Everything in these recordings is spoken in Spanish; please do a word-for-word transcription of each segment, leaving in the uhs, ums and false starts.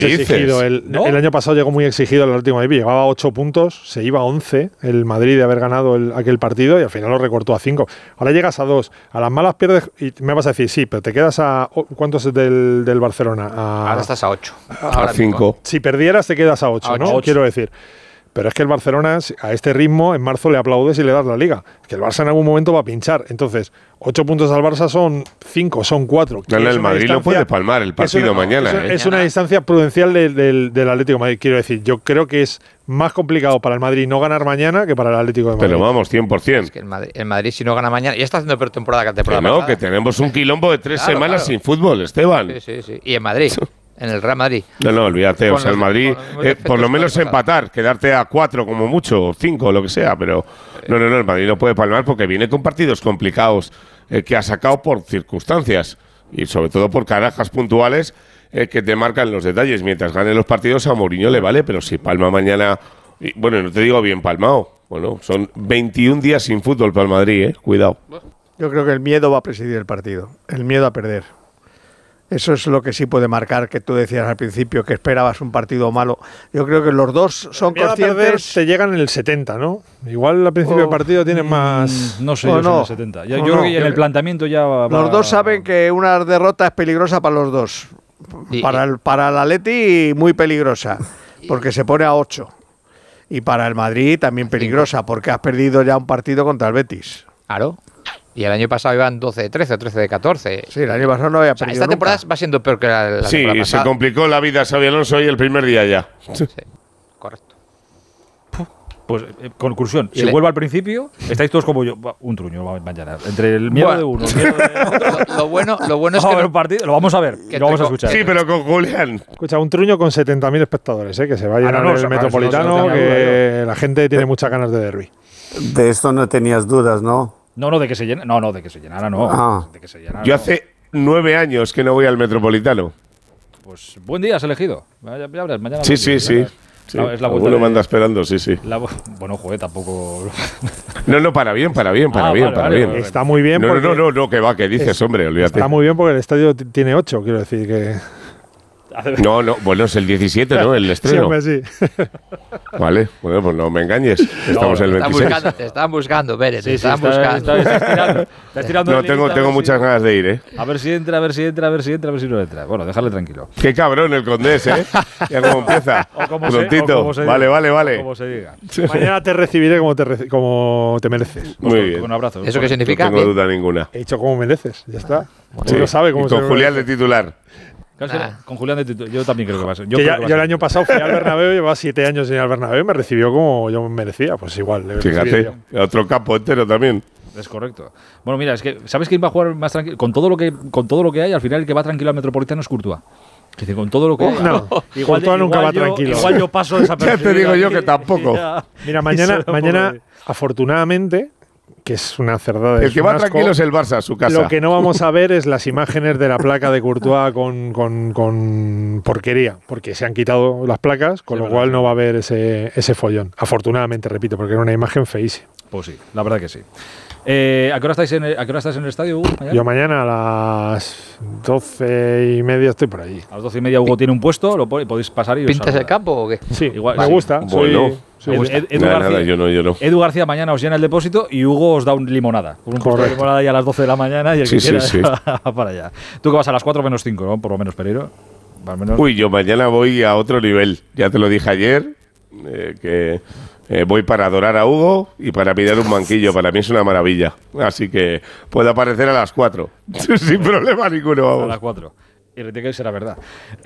exigido. El, ¿no? el año pasado llegó muy exigido al Atlético de Madrid, llevaba ocho puntos, se iba a once el Madrid de haber ganado el, aquel partido y al final lo recortó a cinco. Ahora llegas a dos, a las malas pierdes y me vas a decir, sí, pero te quedas a... ¿Cuántos es del, del Barcelona? A, ahora estás a ocho. A cinco. Si perdieras te quedas a ocho, ¿no? ocho. Quiero decir... Pero es que el Barcelona, a este ritmo, en marzo le aplaudes y le das la Liga. Es que el Barça en algún momento va a pinchar. Entonces, ocho puntos al Barça son cinco, son cuatro. No, el Madrid lo puede palmar el partido es una, mañana. Es, ¿eh? es una distancia prudencial del, del, del Atlético de Madrid. Quiero decir, yo creo que es más complicado para el Madrid no ganar mañana que para el Atlético de Madrid. Pero vamos, cien por ciento. Es que el Madrid, el Madrid si no gana mañana, ya está haciendo peor temporada que la temporada que no, pasada. que tenemos un quilombo de tres claro, semanas claro. sin fútbol, Esteban. Sí, sí, sí. Y en Madrid. En el Real Madrid. No, no, olvídate. Con o sea, el los, Madrid, eh, por lo menos empatar, quedarte a cuatro como mucho, o cinco, o lo que sea. Pero no, no, no, el Madrid no puede palmar porque viene con partidos complicados eh, que ha sacado por circunstancias y sobre todo por carajas puntuales eh, que te marcan los detalles. Mientras gane los partidos a Mourinho le vale, pero si palma mañana, y, bueno, no te digo bien palmado. Bueno, son veintiún días sin fútbol para el Madrid, eh. Cuidado. Yo creo que el miedo va a presidir el partido. El miedo a perder. Eso es lo que sí puede marcar, que tú decías al principio que esperabas un partido malo. Yo creo que los dos son conscientes. Se llegan en el setenta, ¿no? Igual al principio oh, del partido tienen más... No sé, yo no. En el setenta. Yo, yo no, creo que en el planteamiento ya va... Los dos saben que una derrota es peligrosa para los dos. Y, para, el, para el Atleti muy peligrosa, porque se pone a ocho. Y para el Madrid también peligrosa, porque has perdido ya un partido contra el Betis. Claro. Y el año pasado iban doce de trece, trece de catorce. Sí, el año pasado no había o sea, perdido esta temporada nunca. va siendo peor que la, la sí, temporada pasada. Sí, se complicó la vida a Xabi Alonso y el primer día ya. Sí, correcto. Pues, eh, conclusión, si vuelvo al principio, estáis todos como yo. Un truño mañana. Entre el miedo bueno. de uno, el miedo de otro. Lo, lo, bueno, lo bueno es vamos que... A ver un partido, lo vamos a ver, lo vamos a escuchar. Sí, pero con Julián. Escucha, un truño con setenta mil espectadores, ¿eh? Que se va a llenar ah, no, no, el no, Metropolitano, no, no, que duda, la gente tiene muchas ganas de derbi. De esto no tenías dudas, ¿no? No, no, de que se llenara, no, no, de que se llenara, no. Ah. De que se llenara, Yo no. hace nueve años que no voy al Metropolitano. Pues buen día has elegido. Ya, ya verás, mañana. Sí, sí, sí. sí. La, es la Alguno me anda esperando, sí, sí. La, bueno, joder, tampoco. No, no, para bien, para bien, para ah, bien, vale, para vale, bien. Vale. Está muy bien. No, no, no, no, que va, que dices, es, hombre, olvídate. Está muy bien porque el estadio tiene ocho, quiero decir que. No, no, bueno, es el diecisiete, ¿no? El estreno. Sí, sí. Vale, bueno, pues no me engañes. Estamos no, en el veintiséis. Buscando, te están buscando, Pérez, sí, te sí, están está, buscando. Está, está estirando, está estirando no, tengo, tengo muchas si, ganas de ir, ¿eh? A ver si entra, a ver si entra, a ver si entra, a ver si no entra. Bueno, dejarle tranquilo. Qué cabrón el Condés, ¿eh? Ya como empieza. O como Prontito. Se, o como se vale, diga, vale, vale. Como se diga. Mañana te recibiré como te, reci como te mereces. Muy con, bien. Con un abrazo. ¿Eso qué significa? No tengo duda ninguna. He dicho como mereces, ya está. Sí. Lo sabe cómo y con se Julián de titular. Ah. Con Julián de titular. Yo también creo que va a ser. Yo, Yo, ya, que va yo a el año pasado fui al Bernabéu, llevaba siete años en el Bernabéu y me recibió como yo merecía. Pues igual. Le Fíjate, otro campo entero también. Es correcto. Bueno, mira, es que ¿sabes quién va a jugar más tranquilo? Con todo lo que con todo lo que hay, al final el que va tranquilo al Metropolitano es Courtois. Es decir, con todo lo que hay. No, igual Courtois nunca va yo, tranquilo. Igual yo paso desapercibido. Ya te digo yo que tampoco. Ya, mira, mañana, mañana afortunadamente, que es una cerdada. El que va asco, tranquilo es el Barça, a su casa. Lo que no vamos a ver es las imágenes de la placa de Courtois con, con, con porquería, porque se han quitado las placas, con sí, lo cual sí. no va a haber ese, ese follón. Afortunadamente, repito, porque era una imagen feísima. Pues sí, la verdad que sí. Eh, ¿a, qué hora estáis en el, ¿A qué hora estás en el estadio, Hugo? ¿Mañana? Yo mañana a las doce y media estoy por allí. A las doce y media Hugo tiene un puesto, lo podéis pasar y ¿Pintas el campo o qué? Sí, igual. Me sí. gusta. Bueno. Soy, Edu, Ed, Edu, nada, García, nada, yo no, yo no. Edu García mañana os llena el depósito y Hugo os da un limonada. Un puesto de limonada ahí a las doce de la mañana y el sí, que sí, quiera sí. para allá. Tú que vas a las cuatro menos cinco, ¿no? Por lo menos, Pereiro. Al menos. Uy, yo mañana voy a otro nivel. Ya te lo dije ayer, eh, que eh, voy para adorar a Hugo y para pillar un banquillo. Para mí es una maravilla. Así que puedo aparecer a las cuatro. Sin problema ninguno, vamos. A las cuatro. Y retiene que será verdad.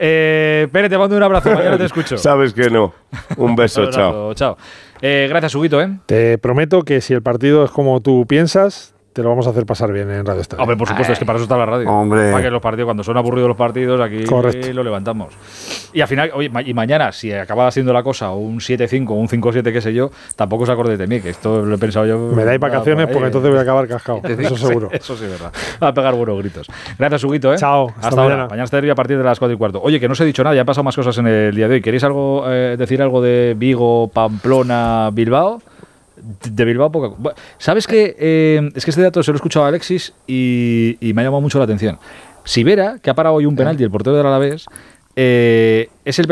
Eh, Pere, te mando un abrazo. Mañana te escucho. Sabes que no. Un beso, un chao. Chao. Eh, gracias, Huguito, ¿eh? Te prometo que si el partido es como tú piensas, te lo vamos a hacer pasar bien en Radio Estadio. Hombre, por supuesto, Ay. es que para eso está la radio. Hombre. Para que los partidos, cuando son aburridos los partidos, aquí Correcto. lo levantamos. Y al final, oye, y mañana, si acaba siendo la cosa un siete cinco, un cinco siete, qué sé yo, tampoco os acordéis de mí, que esto lo he pensado yo. Me dais vacaciones por porque entonces voy a acabar cascado. Eso seguro. Sí, eso sí, es verdad. Va a pegar buenos gritos. Gracias, Huguito, ¿eh? Chao. Hasta, hasta mañana. Mañana está a partir de las cuatro y cuarto. Oye, que no os he dicho nada, ya han pasado más cosas en el día de hoy. ¿Queréis algo eh, decir algo de Vigo, Pamplona, Bilbao? De Bilbao, poco. ¿Sabes qué? Eh, es que este dato se lo he escuchado a Alexis y, y me ha llamado mucho la atención. Sivera, que ha parado hoy un penalti, el portero del Alavés, eh, es el